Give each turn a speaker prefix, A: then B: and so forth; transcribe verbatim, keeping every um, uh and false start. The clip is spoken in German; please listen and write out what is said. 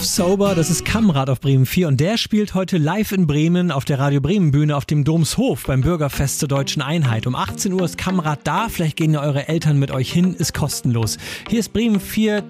A: Sober, das ist Kammrad auf Bremen vier und der spielt heute live in Bremen auf der Radio Bremen Bühne auf dem Domshof beim Bürgerfest zur Deutschen Einheit. Um achtzehn Uhr ist Kammrad da, vielleicht gehen ja eure Eltern mit euch hin, ist kostenlos. Hier ist Bremen vier